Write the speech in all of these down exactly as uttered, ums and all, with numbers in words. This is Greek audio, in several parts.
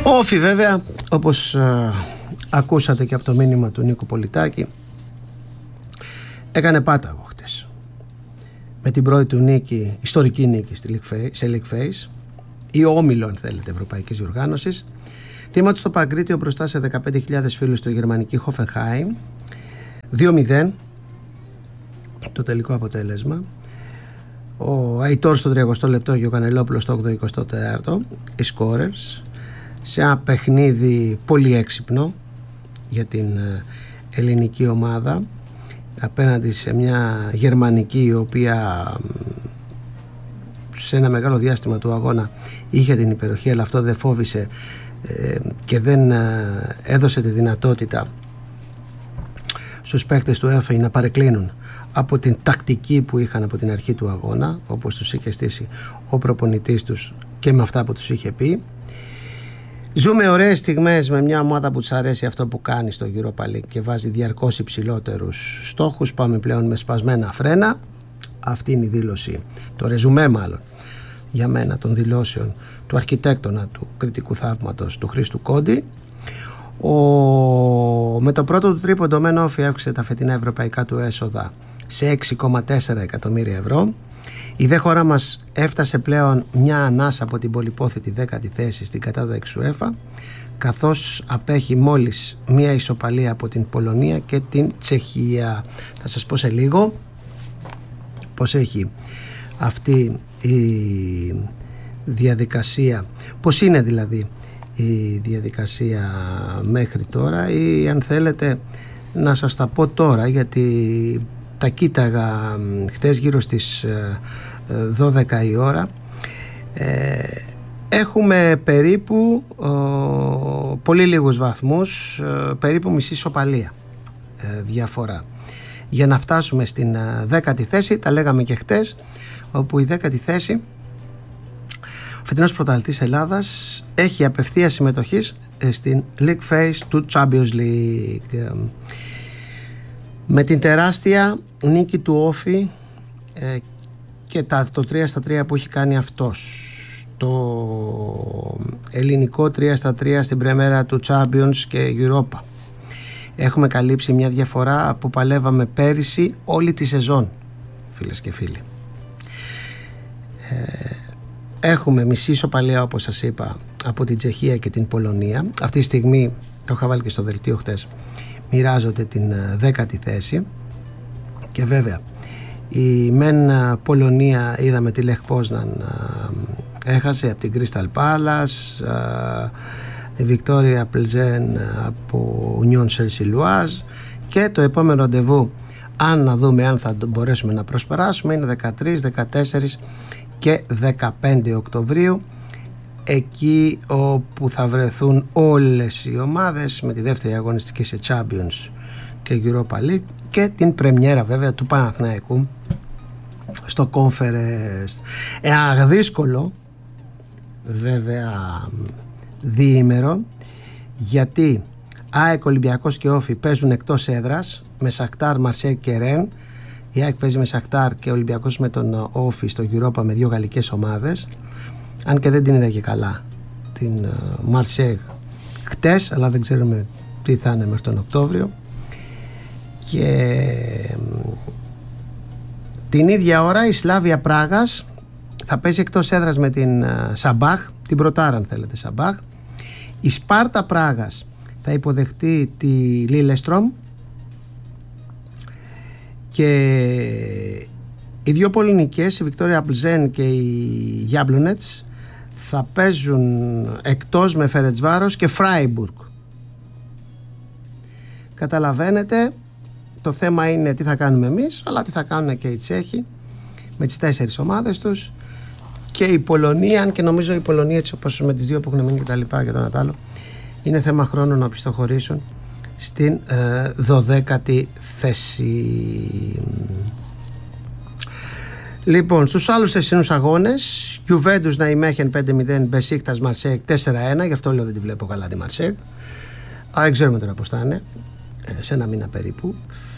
Όφι βέβαια, όπως α, ακούσατε και από το μήνυμα του Νίκου Πολιτάκη, έκανε πάταγο χτες με την πρώτη του νίκη, ιστορική νίκη στη League Face, σε League Face, ή όμιλο αν θέλετε ευρωπαϊκής διοργάνωσης. Θύμα του στο Παγκρίτιο μπροστά σε δεκαπέντε χιλιάδες φίλους του γερμανική Hoffenheim. δύο μηδέν το τελικό αποτέλεσμα. Ο Αϊτόρ στο τριακοστό λεπτό και ο Κανελόπουλος στο ογδοηκοστό τέταρτο, οι scorers, σε ένα παιχνίδι πολύ έξυπνο για την ελληνική ομάδα απέναντι σε μια γερμανική η οποία σε ένα μεγάλο διάστημα του αγώνα είχε την υπεροχή, αλλά αυτό δεν φόβησε ε, και δεν ε, έδωσε τη δυνατότητα στους παίκτες του ΕΦΕ να παρεκκλίνουν από την τακτική που είχαν από την αρχή του αγώνα, όπως τους είχε στήσει ο προπονητής τους και με αυτά που τους είχε πει. Ζούμε ωραίες στιγμές με μια ομάδα που τους αρέσει αυτό που κάνει στο Europa League και βάζει διαρκώς υψηλότερους στόχους. Πάμε πλέον με σπασμένα φρένα. Αυτή είναι η δήλωση, το ρεζουμέ μάλλον για μένα των δηλώσεων του αρχιτέκτονα του κριτικού θαύματος του Χρήστου Κόντι. Ο... Με το πρώτο του τρίποντο ο Όφι αύξησε τα φετινά ευρωπαϊκά του έσοδα σε έξι κόμμα τέσσερα εκατομμύρια ευρώ. Η δε χώρα μας έφτασε πλέον μια ανάσα από την πολυπόθητη δέκατη θέση στην κατάταξη του UEFA, καθώς απέχει μόλις μια ισοπαλία από την Πολωνία και την Τσεχία. Θα σας πω σε λίγο πώς έχει αυτή η διαδικασία, πώς είναι δηλαδή η διαδικασία μέχρι τώρα, ή αν θέλετε να σας τα πω τώρα, γιατί τα κοίταγα χτες γύρω στις δώδεκα η ώρα. ε, έχουμε περίπου ε, πολύ λίγους βαθμούς, ε, περίπου μισή ισοπαλία ε, διαφορά για να φτάσουμε στην ε, δέκατη θέση. Τα λέγαμε και χτες, όπου η δέκατη θέση, ο φετινός πρωταθλητής Ελλάδας, έχει απευθεία συμμετοχής ε, στην League Phase του Champions League. Με την τεράστια νίκη του Όφι ε, και τα, το τρία στα τρία που έχει κάνει αυτός, το ελληνικό τρία στα τρία στην πρεμέρα του Champions και Europa, έχουμε καλύψει μια διαφορά που παλεύαμε πέρυσι όλη τη σεζόν, φίλες και φίλοι. ε, Έχουμε μισή ισοπαλία, όπως σας είπα, από την Τσεχία και την Πολωνία. Αυτή τη στιγμή, το είχα βάλει και στο δελτίο χτες, μοιράζονται την δέκατη θέση. Και βέβαια η μεν Πολωνία, είδαμε τη Λεχ Πόσναν έχασε από την Crystal Palace, η Βικτόρια Πλζέν από Union Saint-Gilloise, και το επόμενο ραντεβού, αν να δούμε αν θα μπορέσουμε να προσπεράσουμε, είναι δεκατρείς, δεκατέσσερις και δεκαπέντε Οκτωβρίου, εκεί όπου θα βρεθούν όλες οι ομάδες με τη δεύτερη αγωνιστική σε Champions και Europa League και την πρεμιέρα βέβαια του Παναθηναϊκού στο Conference. Ένα δύσκολο βέβαια διήμερο, γιατί ΑΕΚ, Ολυμπιακός και Όφι παίζουν εκτός έδρας με Σακτάρ, Μαρσέη και Ρεν. Η ΑΕΚ παίζει με Σακτάρ και ο Ολυμπιακός με τον Όφι στο Europa με δύο γαλλικές ομάδες, αν και δεν την είδα και καλά την Μαρσέη χτες, αλλά δεν ξέρουμε τι θα είναι μέχρι τον Οκτώβριο. Και την ίδια ώρα η Σλάβια Πράγας θα παίζει εκτός έδρας με την Σαμπάχ, την πρωτάρα αν θέλετε Σαμπάχ. Η Σπάρτα Πράγας θα υποδεχτεί τη Λίλεστρομ, και οι δύο πολωνικές, η Βικτόρια Πλζέν και η Γιάμπλονετς, θα παίζουν εκτός με Φερεντσβάρος και Φράιμπουργκ. Καταλαβαίνετε, το θέμα είναι τι θα κάνουμε εμείς, αλλά τι θα κάνουν και οι Τσέχοι με τις τέσσερις ομάδες τους, και η Πολωνία, αν και νομίζω η Πολωνία, έτσι όπως με τις δύο που έχουν μείνει και τα λοιπά και το ένα τ' άλλο, είναι θέμα χρόνου να πιστοχωρήσουν στην ε, δωδέκατη θέση. Λοιπόν, στους άλλους θεσινούς αγώνες, Juventus Ναϊμέχεν πέντε μηδέν, Μπεσίκτας Μαρσέικ τέσσερα ένα, γι' αυτό λέω δεν τη βλέπω καλά τη Μαρσέικ, αλλά δεν ξέρουμε τώρα πώς θα είναι, σε ένα μήνα περίπου.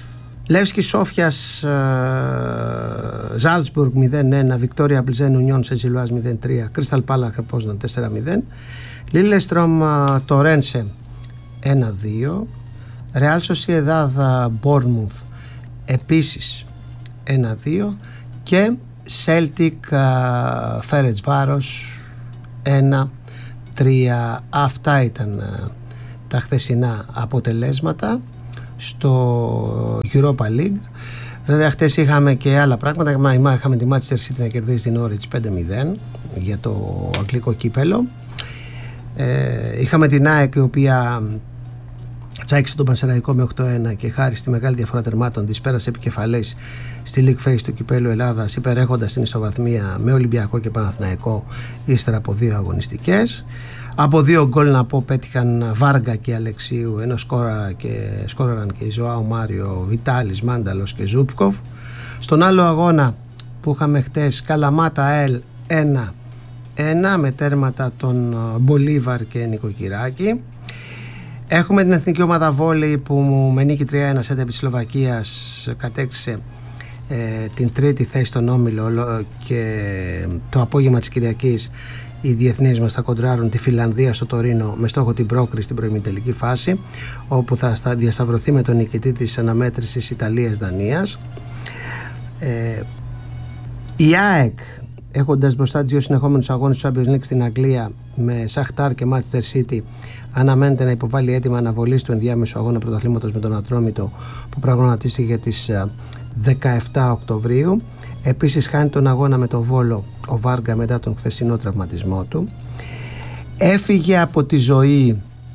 Λεύσκι Σόφιας Ζάλτσμπουργκ μηδέν ένα, Βικτόρια Πλιζέν Ουνιόν Σεζιλουάζ μηδέν τρία, Κρίσταλ Πάλαχ Πόσναν τέσσερα μηδέν, Λίλεστρομ Τορένσε ένα δύο, Ρεάλ Σοσιεδάδ Μπόρνμουθ επίσης ένα δύο και Σέλτικ Φέρετσβάρος ένα τρία. Αυτά ήταν τα χθεσινά αποτελέσματα στο Europa League. Βέβαια χτες είχαμε και άλλα πράγματα. Είχαμε τη Manchester City να κερδίσει την Norwich πέντε μηδέν για το αγγλικό κύπελο. ε, Είχαμε την ΑΕΚ η οποία τσάκισε τον Πανσεραϊκό με οκτώ ένα και χάρη στη μεγάλη διαφορά τερμάτων της πέρασε επικεφαλής στη League Phase του κυπέλου Ελλάδας, υπερέχοντας την ισοβαθμία με Ολυμπιακό και Παναθηναϊκό ύστερα από δύο αγωνιστικές. Από δύο γκολ να πω πέτυχαν Βάργα και Αλεξίου, ενώ σκόραραν και, σκόραραν και Ζωάου Μάριο, Βιτάλης, Μάνταλος και Ζούπκοφ. Στον άλλο αγώνα που είχαμε χτες, Καλαμάτα ΑΕΛ ένα ένα με τέρματα των Μπολίβαρ και Νοικοκυράκη. Έχουμε την εθνική ομάδα βόλεϊ που με νίκη τρία ένα σέντε επί της Σλοβακίας κατέκτησε ε, την τρίτη θέση στον όμιλο και το απόγευμα της Κυριακής οι διεθνείς μας θα κοντράρουν τη Φιλανδία στο Τωρίνο με στόχο την πρόκριση στην προημιτελική φάση, όπου θα διασταυρωθεί με τον νικητή της αναμέτρησης Ιταλίας-Δανίας. Ε, η ΑΕΚ, έχοντας μπροστά τις δύο συνεχόμενους αγώνες του Champions League στην Αγγλία με Σαχτάρ και Manchester City, αναμένεται να υποβάλει έτοιμα αναβολής του ενδιάμεσου αγώνα πρωταθλήματος με τον Ατρόμητο που προγραμματίστηκε για τις δεκαεπτά Οκτωβρίου. Επίσης χάνει τον αγώνα με τον Βόλο ο Βάργα μετά τον χθεσινό τραυματισμό του. Έφυγε από τη ζωή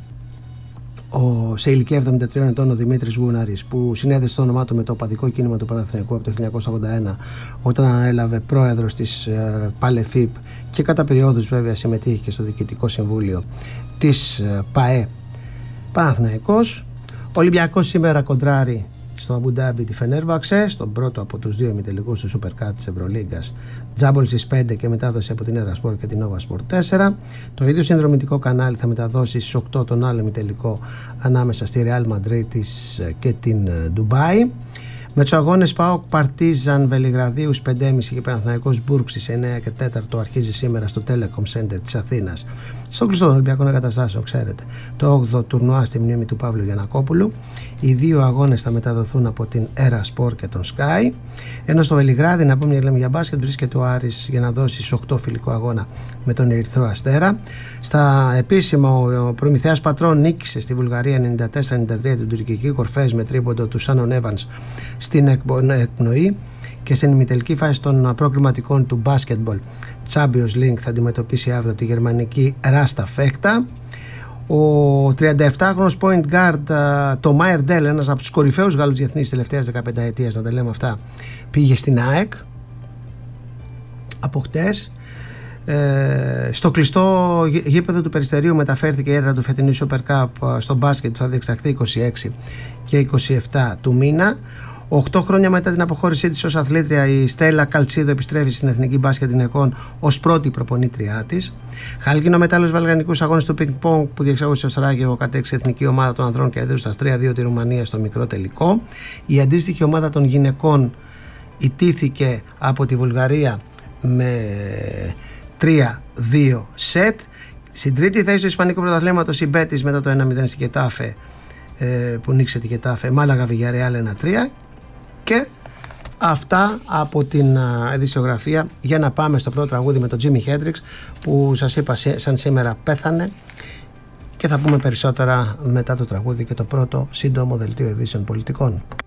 ο, σε ηλικία εβδομήντα τριών ετών ο Δημήτρης Γούναρης, που συνέδεσε το όνομά του με το οπαδικό κίνημα του Παναθηναϊκού από το χίλια εννιακόσια ογδόντα ένα, όταν ανέλαβε πρόεδρος της ε, Παλεφίπ και κατά περιόδους βέβαια συμμετείχε και στο διοικητικό συμβούλιο της ε, ΠΑΕ Παναθηναϊκός. Ο Ολυμπιακός σήμερα κοντράρει στο Αμπουντάμπι τη Φενέρμπαξε, στον πρώτο από τους δύο ημιτελικούς του Super Cup της Ευρωλίγκας, Τζάμπολ στις πέντε και μετάδοση από την Erasport και την Nova Sport τέσσερα. Το ίδιο συνδρομητικό κανάλι θα μεταδώσει στις οκτώ τον άλλο ημιτελικό ανάμεσα στη Real Madrid και την Ντουμπάι. Με τους αγώνες ΠΑΟΚ Παρτίζαν Βελιγραδίου στις πέντε και μισή και Παναθηναϊκός Μπουργκ στις εννιά και τέσσερα αρχίζει σήμερα στο Telecom Center της Αθήνας, στο κλειστό των Ολυμπιακών Εγκαταστάσεων, ξέρετε, το όγδοο τουρνουά στη μνήμη του Παύλου Γιαννακόπουλου. Οι δύο αγώνες θα μεταδοθούν από την Erasport και τον Sky. Ενώ στο Βελιγράδι, να πούμε, λέμε για μπάσκετ, βρίσκεται ο Άρης για να δώσει στις οκτώ φιλικό αγώνα με τον Ερυθρό Αστέρα. Στα επίσημα, ο Προμηθέας Πατρών νίκησε στη Βουλγαρία ενενήντα τέσσερα ενενήντα τρία την τουρκική Κορφές με τρίποντο του Σάνον Εύανς στην εκπνοή. Και στην ημιτελική φάση των προκριματικών του Basketball Champions League θα αντιμετωπίσει αύριο τη γερμανική Ράστα Φέκτα. Ο τριανταεπτάχρονος point guard το Μάιερ Ντέλ, ένας από τους κορυφαίους Γάλλους διεθνείς της τελευταίας δεκαπενταετίας, να τα λέμε αυτά, πήγε στην ΑΕΚ από χτες. Ε, στο κλειστό γήπεδο του Περιστερίου μεταφέρθηκε η έδρα του φετινού Super Cup στο μπάσκετ που θα διεξαχθεί είκοσι έξι και είκοσι επτά του μήνα. Οκτώ χρόνια μετά την αποχώρησή της ως αθλήτρια, η Στέλλα Καλτσίδο επιστρέφει στην Εθνική Μπάσκετ Γυναικών ως πρώτη προπονήτριά της. Χάλκινο μετάλλιο στους βαλγανικούς αγώνες του Ping Pong που διεξάγωσε στο Σαράγεβο κατέξυσε η Εθνική Ομάδα των Ανδρών και έδωσε στα τρία δύο τη Ρουμανία στο μικρό τελικό. Η αντίστοιχη ομάδα των γυναικών ιτήθηκε από τη Βουλγαρία με τρία δύο σετ. Στην τρίτη θέση του Ισπανικού Πρωταθλήματος η Μπέτις μετά το ένα μηδέν στη Γετάφε, που νίξε τη Γετάφε, Μάλαγα Βιγιαρεάλ ένα τρία. Και αυτά από την ειδησιογραφία, για να πάμε στο πρώτο τραγούδι με τον Τζίμι Χέντριξ που σας είπα σαν σήμερα πέθανε, και θα πούμε περισσότερα μετά το τραγούδι και το πρώτο σύντομο δελτίο ειδήσεων πολιτικών.